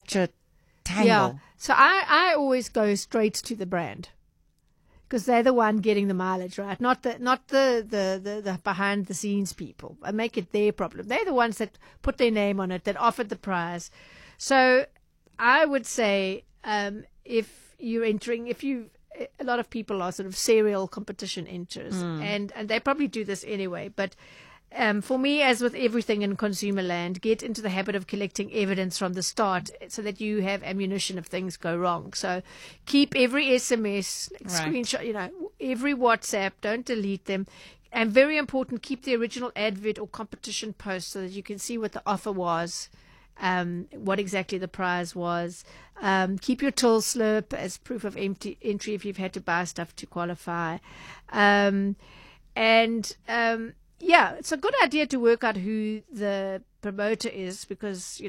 such a tangle. Yeah. So I always go straight to the brand, because they're the one getting the mileage, right? Not the behind the scenes people. I make it their problem. They're the ones that put their name on it, that offered the prize. So I would say, if you're entering, a lot of people are sort of serial competition enters, and they probably do this anyway. But for me, as with everything in consumer land, get into the habit of collecting evidence from the start so that you have ammunition if things go wrong. So keep every SMS, screenshot, every WhatsApp, don't delete them. And very important, keep the original advert or competition post so that you can see what the offer was, what exactly the prize was. Keep your till slip as proof of entry if you've had to buy stuff to qualify. Yeah, it's a good idea to work out who the promoter is, because,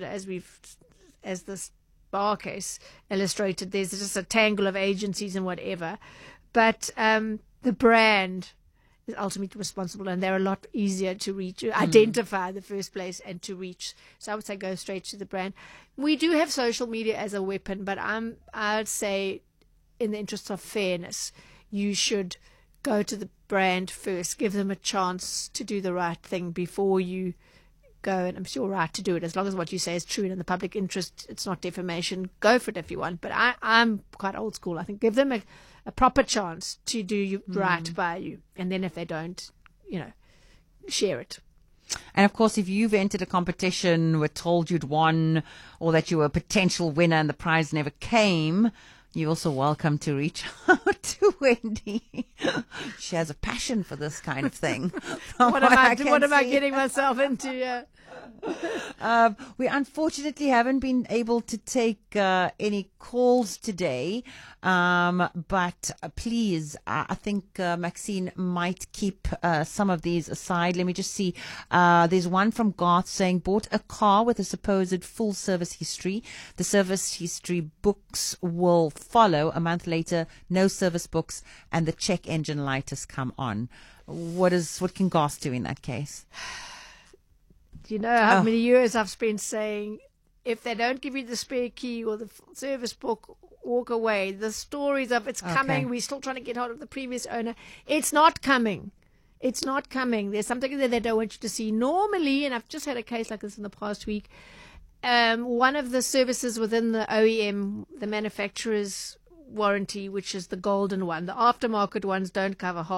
as this bar case illustrated, there's just a tangle of agencies and whatever. But the brand is ultimately responsible, and they're a lot easier to reach, identify in the first place and to reach. So I would say go straight to the brand. We do have social media as a weapon, but I'd say, in the interest of fairness, you should go to the brand first, give them a chance to do the right thing before you go. And I'm sure right to do it, as long as what you say is true and in the public interest, it's not defamation. Go for it if you want. But I'm quite old school. I think give them a proper chance to do right by you. And then if they don't, share it. And of course, if you've entered a competition, were told you'd won, or that you were a potential winner and the prize never came, you're also welcome to reach out to Wendy. She has a passion for this kind of thing. What am I getting myself into? We unfortunately haven't been able to take any calls today, but please, I think Maxine might keep some of these aside. Let me just see. There's one from Garth saying, bought a car with a supposed full service history. The service history books will follow. A month later, no service books, and the check engine light has come on. What can Garth do in that case? Do you know how many years I've spent saying, if they don't give you the spare key or the service book, walk away. The stories of it's coming, we're still trying to get hold of the previous owner. It's not coming. It's not coming. There's something that they don't want you to see. Normally, and I've just had a case like this in the past week, one of the services within the OEM, the manufacturer's warranty, which is the golden one, the aftermarket ones don't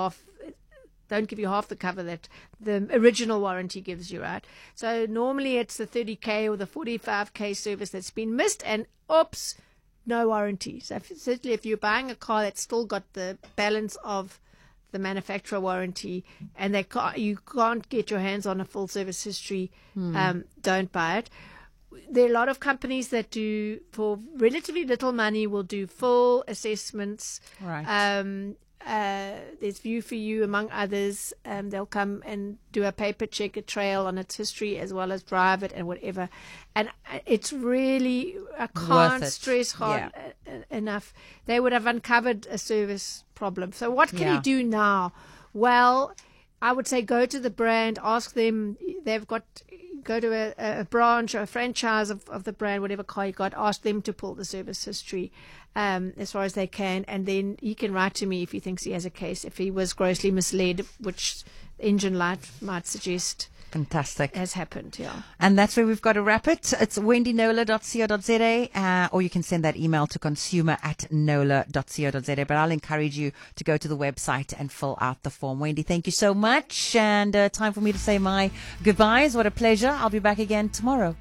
give you half the cover that the original warranty gives you, right? So normally it's the 30K or the 45K service that's been missed, and oops, no warranty. So certainly if you're buying a car that's still got the balance of the manufacturer warranty and you can't get your hands on a full service history, don't buy it. There are a lot of companies that do, for relatively little money, will do full assessments. Right. There's View for You, among others. They'll come and do a paper check, a trail on its history, as well as drive it and whatever. And it's really, I can't stress hard enough. They would have uncovered a service problem. So what can you do now? Well, I would say go to the brand, ask them. Go to a branch or a franchise of the brand, whatever car you got, ask them to pull the service history as far as they can, and then he can write to me if he thinks he has a case, if he was grossly misled, which engine light might suggest. Fantastic. Has happened, yeah. And that's where we've got to wrap it. It's wendynola.co.za, or you can send that email to consumer@nola.co.za. But I'll encourage you to go to the website and fill out the form. Wendy, thank you so much. And time for me to say my goodbyes. What a pleasure. I'll be back again tomorrow.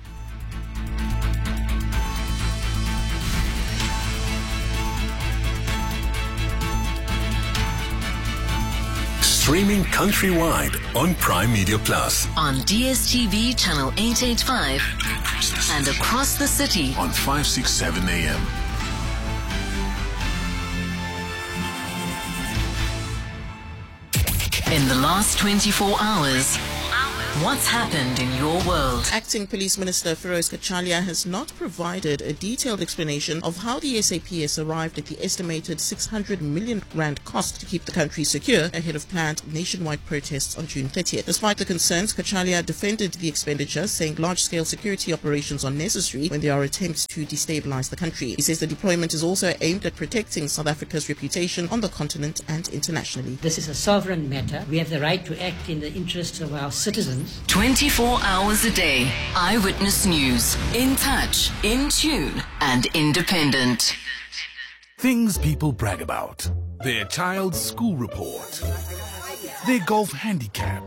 Streaming countrywide on Prime Media Plus. On DSTV channel 885 and across the city on 567 AM. In the last 24 hours, what's happened in your world. Acting Police Minister Feroz Kachalia has not provided a detailed explanation of how the SAPS arrived at the estimated 600 million rand cost to keep the country secure ahead of planned nationwide protests on June 30th. Despite the concerns, Kachalia defended the expenditure, saying large-scale security operations are necessary when there are attempts to destabilize the country. He says the deployment is also aimed at protecting South Africa's reputation on the continent and internationally. This is a sovereign matter. We have the right to act in the interests of our citizens. 24 hours a day. Eyewitness News. In touch, in tune, and independent. Things people brag about. Their child's school report. Their golf handicap.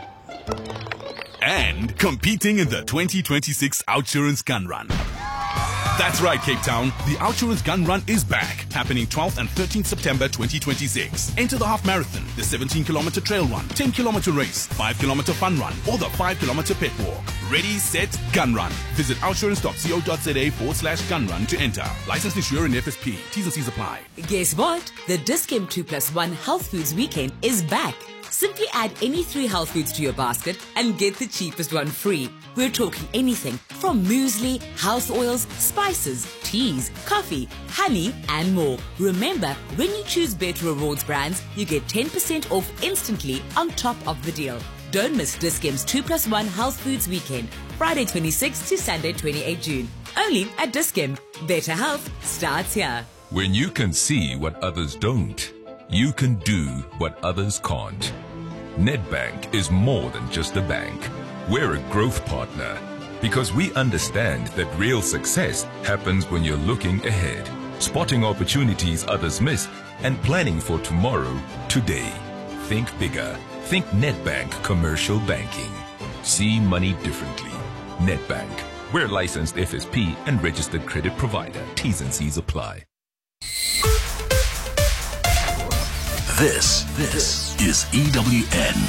And competing in the 2026 Outsurance Gun Run. That's right, Cape Town. The Outsurance Gun Run is back, happening 12th and 13th September 2026. Enter the half marathon, the 17-kilometer trail run, 10-kilometer race, 5-kilometer fun run, or the 5-kilometer pet walk. Ready, set, gun run. Visit outsurance.co.za/gun run to enter. Licensed insurer in FSP. T's and C's apply. Guess what? The Dis-Chem 2+1 Health Foods Weekend is back. Simply add any 3 health foods to your basket and get the cheapest one free. We're talking anything from muesli, house oils, spices, teas, coffee, honey, and more. Remember, when you choose Better Rewards brands, you get 10% off instantly on top of the deal. Don't miss Dis-Chem's 2+1 Health Foods Weekend, Friday 26 to Sunday 28 June. Only at Dis-Chem. Better health starts here. When you can see what others don't, you can do what others can't. Nedbank is more than just a bank. We're a growth partner because we understand that real success happens when you're looking ahead, spotting opportunities others miss, and planning for tomorrow, today. Think bigger. Think Nedbank Commercial Banking. See money differently. Nedbank. We're licensed FSP and registered credit provider. T's and C's apply. This is EWN.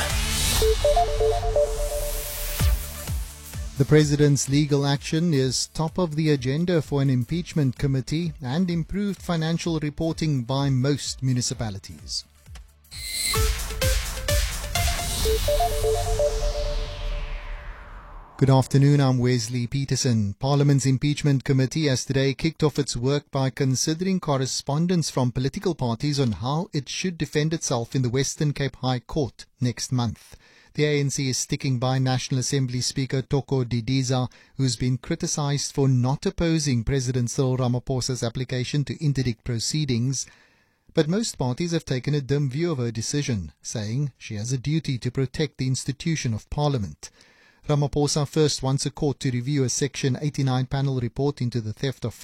The President's legal action is top of the agenda for an impeachment committee and improved financial reporting by most municipalities. Good afternoon, I'm Wesley Peterson. Parliament's Impeachment Committee has today kicked off its work by considering correspondence from political parties on how it should defend itself in the Western Cape High Court next month. The ANC is sticking by National Assembly Speaker Toko Didiza, who's been criticised for not opposing President Cyril Ramaphosa's application to interdict proceedings. But most parties have taken a dim view of her decision, saying she has a duty to protect the institution of Parliament. Ramaphosa first wants a court to review a Section 89 panel report into the theft of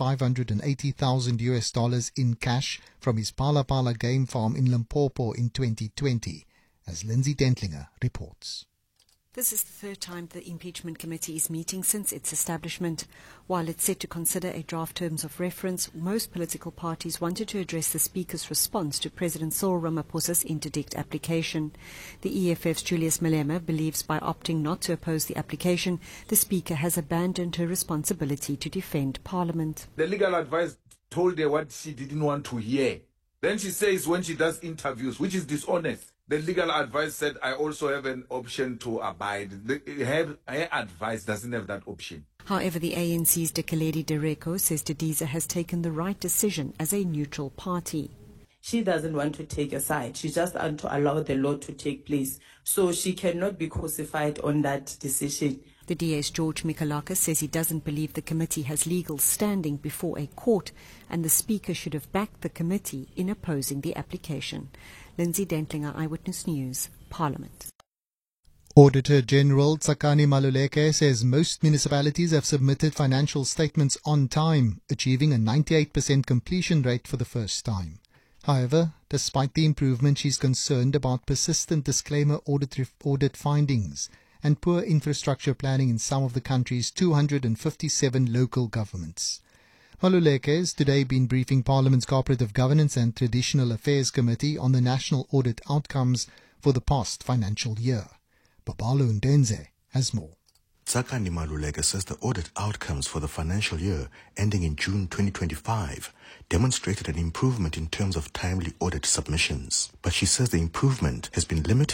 $580,000 in cash from his Pala Pala game farm in Limpopo in 2020, as Lindsay Dentlinger reports. This is the third time the Impeachment Committee is meeting since its establishment. While it's set to consider a draft terms of reference, most political parties wanted to address the Speaker's response to President Cyril Ramaphosa's interdict application. The EFF's Julius Malema believes by opting not to oppose the application, the Speaker has abandoned her responsibility to defend Parliament. The legal advice told her what she didn't want to hear. Then she says when she does interviews, which is dishonest, the legal advice said, I also have an option to abide. Her advice doesn't have that option. However, the ANC's Dekaledi Dereko says Didiza has taken the right decision as a neutral party. She doesn't want to take a side. She just wants to allow the law to take place. So she cannot be crucified on that decision. The DA's George Mikalaka says he doesn't believe the committee has legal standing before a court and the Speaker should have backed the committee in opposing the application. Lindsay Dentlinger, Eyewitness News, Parliament. Auditor General Tsakani Maluleke says most municipalities have submitted financial statements on time, achieving a 98% completion rate for the first time. However, despite the improvement, she's concerned about persistent disclaimer audit findings and poor infrastructure planning in some of the country's 257 local governments. Maluleke has today been briefing Parliament's Cooperative Governance and Traditional Affairs Committee on the national audit outcomes for the past financial year. Babalo Ndenze has more. Tsakani Maluleke says the audit outcomes for the financial year ending in June 2025 demonstrated an improvement in terms of timely audit submissions. But she says the improvement has been limited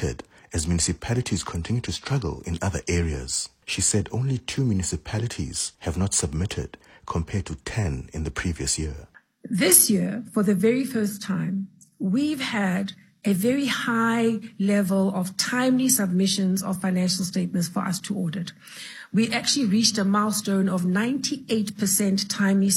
as municipalities continue to struggle in other areas. She said only 2 municipalities have not submitted compared to 10 in the previous year. This year, for the very first time, we've had a very high level of timely submissions of financial statements for us to audit. We actually reached a milestone of 98% timely